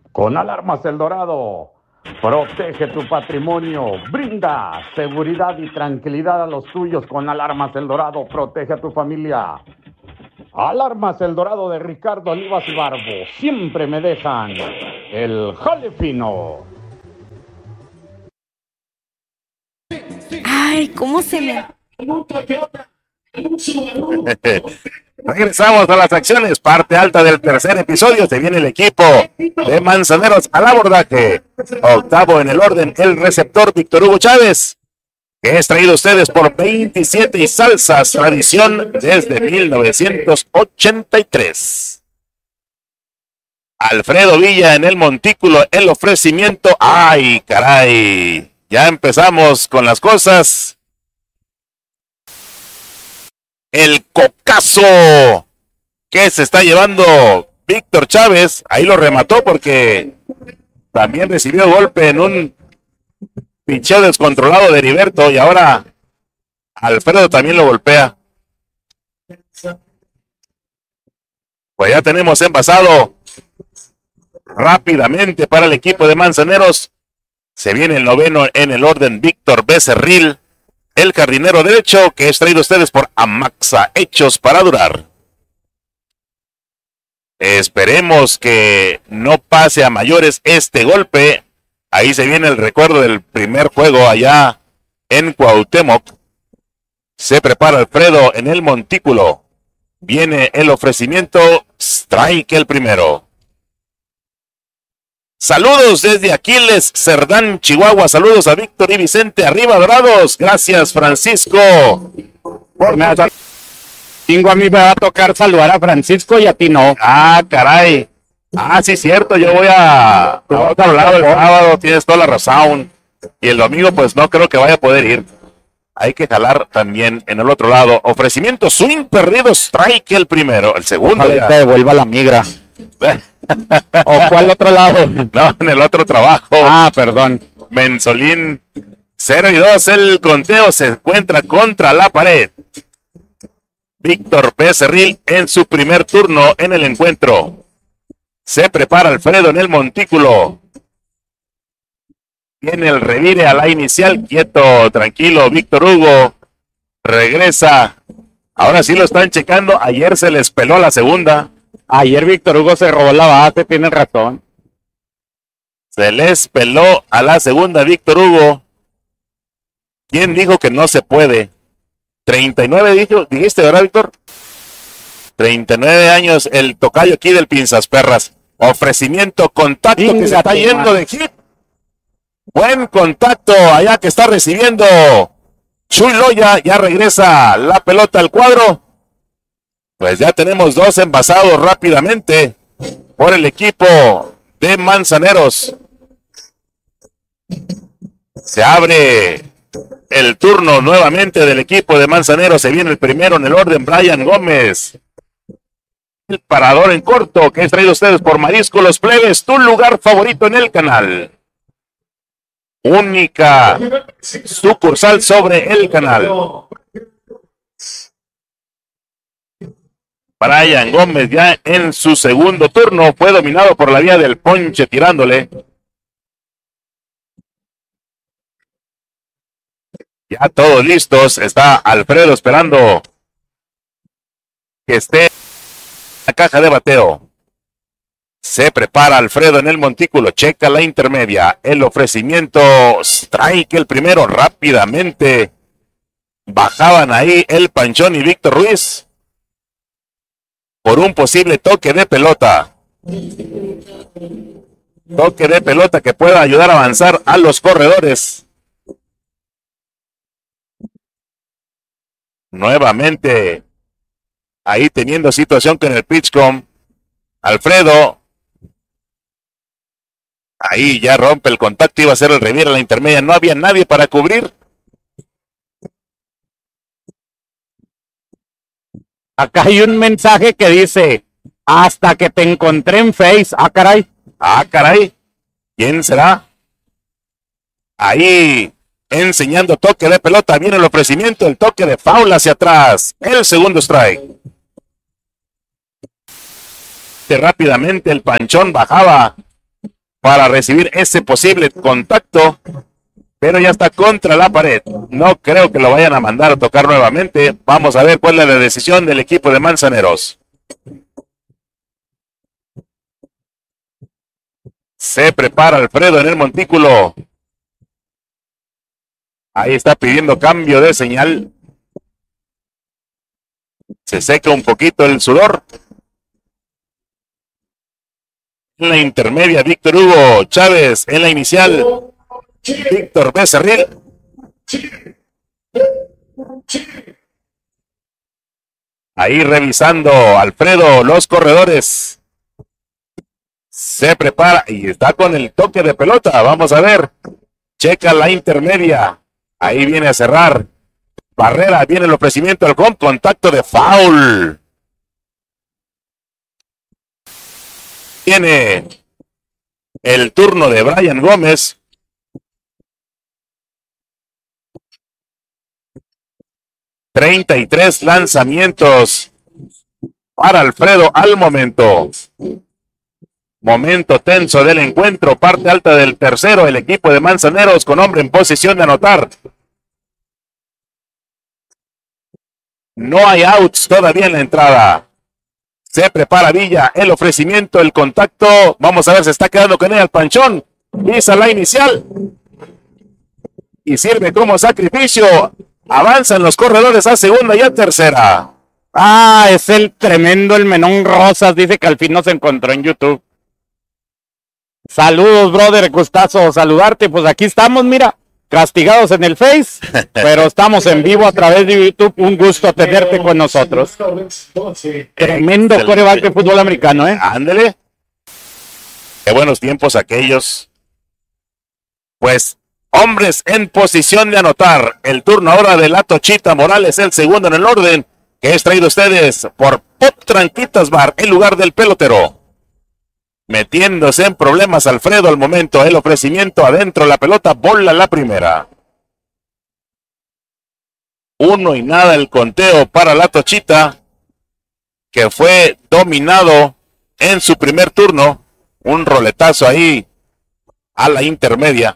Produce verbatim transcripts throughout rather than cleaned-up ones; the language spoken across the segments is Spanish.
Con Alarmas El Dorado, protege tu patrimonio, brinda seguridad y tranquilidad a los tuyos. Con Alarmas El Dorado, protege a tu familia. Alarmas El Dorado de Ricardo Olivas y Barbo, siempre me dejan el jale fino. Ay, ¿cómo se me... Regresamos a las acciones, parte alta del tercer episodio. Se viene el equipo de Manzaneros al abordaje. Octavo en el orden, el receptor Víctor Hugo Chávez, que es traído a ustedes por veintisiete y Salsas, tradición desde mil novecientos ochenta y tres. Alfredo Villa en el montículo, el ofrecimiento. ¡Ay, caray! Ya empezamos con las cosas. El cocazo que se está llevando Víctor Chávez, ahí lo remató porque también recibió golpe en un picheo descontrolado de Heriberto y ahora Alfredo también lo golpea. Pues ya tenemos envasado rápidamente para el equipo de Manzaneros. Se viene el noveno en el orden, Víctor Becerril, el jardinero derecho, que es traído a ustedes por Amaxa, hechos para durar. Esperemos que no pase a mayores este golpe. Ahí se viene el recuerdo del primer juego allá en Cuauhtémoc. Se prepara Alfredo en el montículo. Viene el ofrecimiento, strike el primero. Saludos desde Aquiles, Cerdán, Chihuahua. Saludos a Víctor y Vicente. Arriba, Dorados. Gracias, Francisco. Por me a... Chingo, a mí me va a tocar saludar a Francisco y a ti no. Ah, caray. Ah, sí, cierto. Yo voy a, a otro lado el sábado. Tienes toda la razón. Y el domingo, pues no creo que vaya a poder ir. Hay que jalar también en el otro lado. Ofrecimiento, swing perdido, strike el primero. El segundo. Ojalá te devuelva la migra. ¿O cuál otro lado? No, en el otro trabajo. Ah, perdón. Mensolín, cero y dos. El conteo se encuentra contra la pared. Víctor Becerril en su primer turno en el encuentro. Se prepara Alfredo en el montículo. Viene el revire a la inicial. Quieto, tranquilo. Víctor Hugo regresa. Ahora sí lo están checando. Ayer se les peló la segunda. Ayer Víctor Hugo se robó la base, tiene razón. Se les peló a la segunda Víctor Hugo. ¿Quién dijo que no se puede? treinta y nueve dijo, dijiste, ¿verdad, Víctor? treinta y nueve años el tocayo aquí del Pinzas Perras. Ofrecimiento, contacto Inga que se está yendo de hit. Buen contacto allá que está recibiendo Chuy Loya. Ya regresa la pelota al cuadro. Pues ya tenemos dos envasados rápidamente por el equipo de Manzaneros. Se abre el turno nuevamente del equipo de Manzaneros. Se viene el primero en el orden, Brian Gómez. El parador en corto que es traído a ustedes por Marisco Los Plebes, tu lugar favorito en el canal. Única sucursal sobre el canal. Brian Gómez ya en su segundo turno fue dominado por la vía del ponche tirándole. Ya todos listos. Está Alfredo esperando que esté en la caja de bateo. Se prepara Alfredo en el montículo. Checa la intermedia. El ofrecimiento. Strike el primero rápidamente. Bajaban ahí el Panchón y Víctor Ruiz por un posible toque de pelota. Toque de pelota que pueda ayudar a avanzar a los corredores. Nuevamente, ahí teniendo situación con el pitchcom. Alfredo. Ahí ya rompe el contacto. Iba a ser el revire a la intermedia. No había nadie para cubrir. Acá hay un mensaje que dice, hasta que te encontré en Face. Ah, caray. Ah, caray. ¿Quién será? Ahí enseñando toque de pelota. Viene el ofrecimiento, el toque de foul hacia atrás. El segundo strike. Rápidamente el Panchón bajaba para recibir ese posible contacto, pero ya está contra la pared. No creo que lo vayan a mandar a tocar nuevamente. Vamos a ver cuál es la decisión del equipo de Manzaneros. Se prepara Alfredo en el montículo. Ahí está pidiendo cambio de señal. Se seca un poquito el sudor. En la intermedia, Víctor Hugo Chávez. En la inicial, Víctor Becerril. Ahí revisando Alfredo los corredores. Se prepara y está con el toque de pelota. Vamos a ver. Checa la intermedia. Ahí viene a cerrar. Barrera, viene el ofrecimiento al con contacto de foul. Tiene el turno de Brian Gómez. treinta y tres lanzamientos para Alfredo al momento. Momento tenso del encuentro, parte alta del tercero, el equipo de Manzaneros con hombre en posición de anotar. No hay outs todavía en la entrada. Se prepara Villa, el ofrecimiento, el contacto. Vamos a ver, se está quedando con ella el Panchón. Pisa la inicial. Y sirve como sacrificio. Avanzan los corredores a segunda y a tercera. Ah, es el tremendo, el Menón Rosas. Dice que al fin nos encontró en YouTube. Saludos, brother, gustazo saludarte. Pues aquí estamos, mira, castigados en el Face, pero estamos en vivo a través de YouTube. Un gusto tenerte con nosotros. Tremendo coreback de fútbol americano, ¿eh? Ándele. Qué buenos tiempos aquellos. Pues, hombres en posición de anotar. El turno ahora de la Tochita Morales, el segundo en el orden, que es traído a ustedes por Pop Tranquitas Bar, en lugar del pelotero. Metiéndose en problemas Alfredo al momento, el ofrecimiento adentro, la pelota, bola la primera. Uno y nada el conteo para la Tochita, que fue dominado en su primer turno. Un roletazo ahí a la intermedia.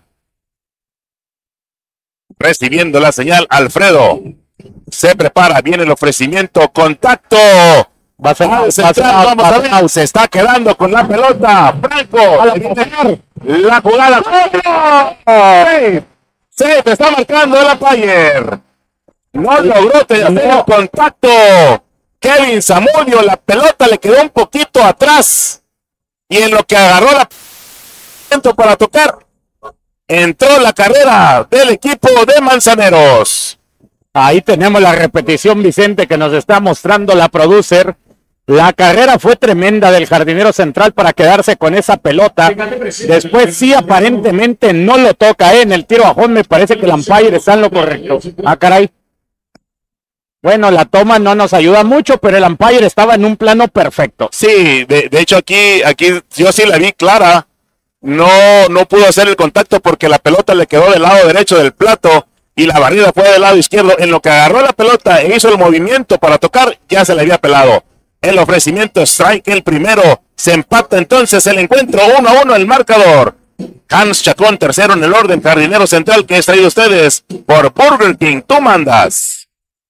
Recibiendo la señal, Alfredo se prepara, viene el ofrecimiento, contacto. Va a centrar, central, vamos a ver, se está quedando con la pelota. Franco, la jugada. ¡Oh! Se te está marcando el umpire. No logró tener el contacto. Kevin Zamudio, la pelota le quedó un poquito atrás. Y en lo que agarró la para tocar, entró la carrera del equipo de Manzaneros. Ahí tenemos la repetición, Vicente, que nos está mostrando la producer. La carrera fue tremenda del jardinero central para quedarse con esa pelota. Después sí, aparentemente no lo toca, ¿eh? En el tiro a home me parece que el umpire está en lo correcto. Ah, caray. Bueno, la toma no nos ayuda mucho, pero el umpire estaba en un plano perfecto. Sí, de, de hecho aquí, aquí yo sí la vi clara. No, no pudo hacer el contacto porque la pelota le quedó del lado derecho del plato y la barrida fue del lado izquierdo. En lo que agarró la pelota e hizo el movimiento para tocar, ya se le había pelado. El ofrecimiento, strike el primero. Se empata entonces el encuentro, uno a uno el marcador. Hans Chacón, tercero en el orden, jardinero central, que es traído a ustedes por Burger King. Tú mandas.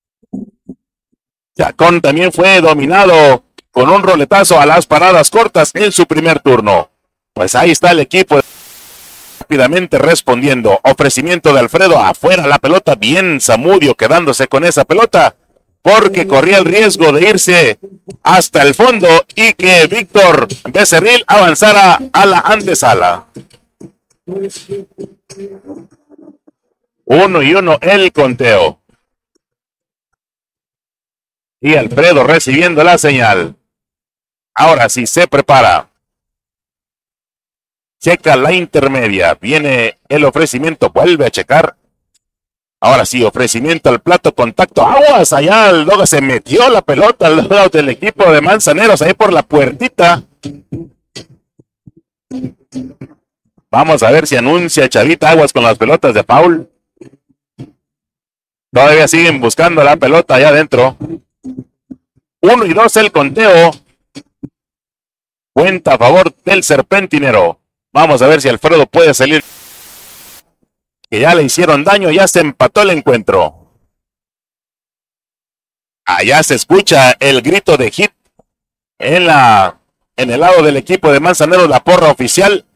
Chacón también fue dominado con un roletazo a las paradas cortas en su primer turno. Pues ahí está el equipo rápidamente respondiendo. Ofrecimiento de Alfredo, afuera la pelota, bien Zamudio quedándose con esa pelota, porque corría el riesgo de irse hasta el fondo y que Víctor Becerril avanzara a la antesala. Uno y uno el conteo. Y Alfredo recibiendo la señal. Ahora sí se prepara. Checa la intermedia. Viene el ofrecimiento. Vuelve a checar. Ahora sí, ofrecimiento al plato, contacto. Aguas allá. Luego se metió la pelota al lado del equipo de Manzaneros. Ahí por la puertita. Vamos a ver si anuncia Chavita Aguas con las pelotas de foul. Todavía siguen buscando la pelota allá adentro. Uno y dos el conteo. Cuenta a favor del Serpentinero. Vamos a ver si Alfredo puede salir. Que ya le hicieron daño, ya se empató el encuentro. Allá se escucha el grito de hit en la en el lado del equipo de Manzanero, la porra oficial.